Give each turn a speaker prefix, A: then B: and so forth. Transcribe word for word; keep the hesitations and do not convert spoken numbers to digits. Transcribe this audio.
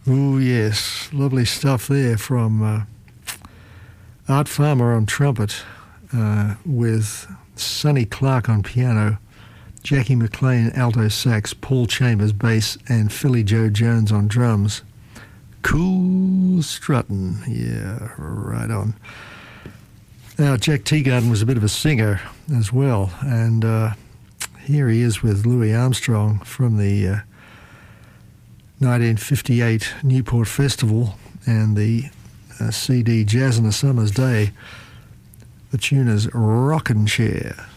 A: Oh, yes. Lovely stuff there from uh, Art Farmer on trumpet uh, with Sonny Clark on piano, Jackie McLean alto sax, Paul Chambers bass, and Philly Joe Jones on drums. Cool strutting. Yeah, right on. Now, Jack Teagarden was a bit of a singer as well, and uh, here he is with Louis Armstrong from the uh, nineteen fifty-eight Newport Festival and the uh, C D Jazz on a Summer's Day. The tune is Rockin' Chair.